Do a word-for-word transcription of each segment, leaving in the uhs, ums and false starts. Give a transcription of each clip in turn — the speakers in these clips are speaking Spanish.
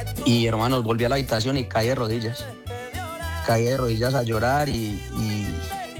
Y hermanos, volví a la habitación y caí de rodillas. Caí de rodillas a llorar y, y,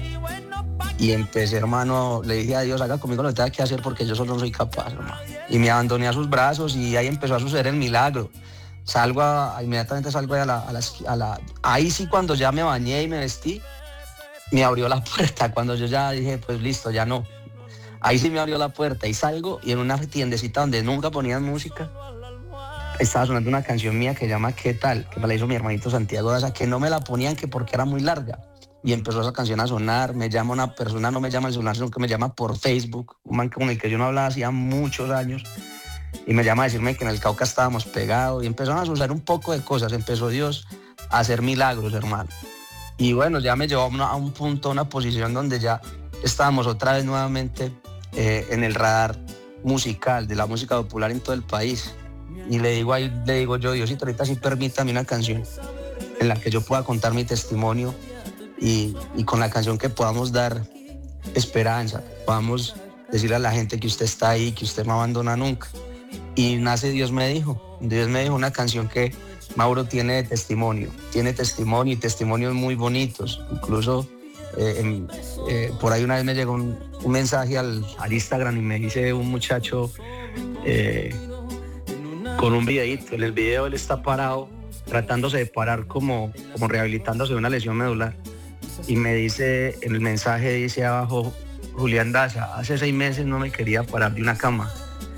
y empecé, hermano, le dije a Dios, haga conmigo lo que tenga que hacer porque yo solo no soy capaz, hermano. Y me abandoné a sus brazos y ahí empezó a suceder el milagro. Salgo, a, inmediatamente salgo a la, a, la, a la... Ahí sí, cuando ya me bañé y me vestí, me abrió la puerta. Cuando yo ya dije, pues listo, ya no. Ahí sí me abrió la puerta y salgo y en una tiendecita donde nunca ponían música, estaba sonando una canción mía que se llama ¿Qué tal? Que me la hizo mi hermanito Santiago Daza, que no me la ponían que porque era muy larga. Y empezó esa canción a sonar, me llama una persona, no me llama el celular, sino que me llama por Facebook, un man con el que yo no hablaba hacía muchos años, y me llama a decirme que en el Cauca estábamos pegados, y empezaron a suceder un poco de cosas, empezó Dios a hacer milagros, hermano. Y bueno, ya me llevó a, una, a un punto, a una posición donde ya estábamos otra vez nuevamente eh, en el radar musical, de la música popular en todo el país. Y le digo ahí, le digo yo, Diosito, ahorita sí permítame una canción en la que yo pueda contar mi testimonio y, y con la canción que podamos dar esperanza, podamos decirle a la gente que usted está ahí, que usted no abandona nunca. Y nace Dios me dijo, Dios me dijo una canción que Mauro tiene de testimonio, tiene testimonio y testimonios muy bonitos, incluso eh, en, eh, por ahí una vez me llegó un, un mensaje al, al Instagram y me dice un muchacho eh, con un videíto, en el video él está parado, tratándose de parar como, como rehabilitándose de una lesión medular, y me dice, en el mensaje dice abajo, Julián Daza, hace seis meses no me quería parar de una cama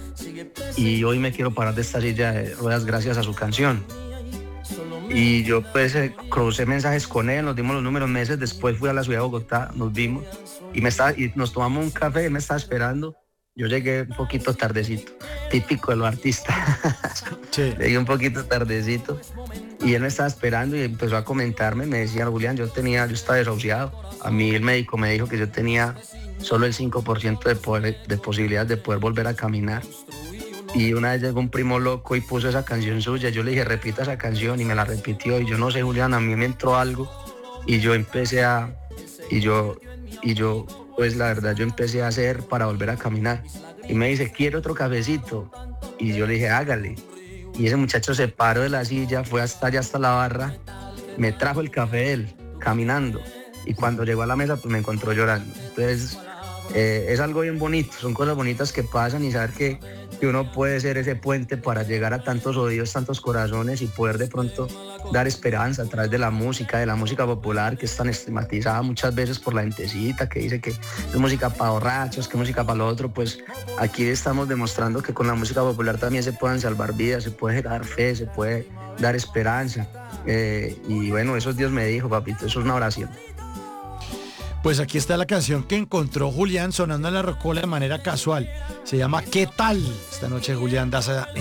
y hoy me quiero parar de esta silla de ruedas gracias a su canción. Y yo pues eh, crucé mensajes con él, nos dimos los números, meses después fui a la ciudad de Bogotá, nos vimos y, me estaba, y nos tomamos un café, él me estaba esperando. Yo llegué un poquito tardecito, típico de los artistas. Sí. Llegué un poquito tardecito y él me estaba esperando y empezó a comentarme, me decía, Julián, yo tenía, yo estaba desahuciado. A mí el médico me dijo que yo tenía solo el cinco por ciento de, poder, de posibilidades de poder volver a caminar. Y una vez llegó un primo loco y puso esa canción suya, yo le dije, repita esa canción, y me la repitió, y yo no sé, Julián, a mí me entró algo, y yo empecé a, y yo, y yo, pues la verdad, yo empecé a hacer para volver a caminar, y me dice, ¿quiere otro cafecito? Y yo le dije, hágale, y ese muchacho se paró de la silla, fue hasta allá, hasta la barra, me trajo el café de él, caminando, y cuando llegó a la mesa, pues me encontró llorando. Entonces, eh, es algo bien bonito, son cosas bonitas que pasan, y saber que que uno puede ser ese puente para llegar a tantos oídos, tantos corazones y poder de pronto dar esperanza a través de la música, de la música popular que es tan estigmatizada muchas veces por la gentecita que dice que es música para borrachos, que es música para lo otro. Pues aquí estamos demostrando que con la música popular también se pueden salvar vidas, se puede dar fe, se puede dar esperanza. Eh, y bueno, eso Dios me dijo, papito, eso es una oración. Pues aquí está la canción que encontró Julián sonando en la Rocola de manera casual. Se llama ¿Qué tal? Esta noche Julián Daza en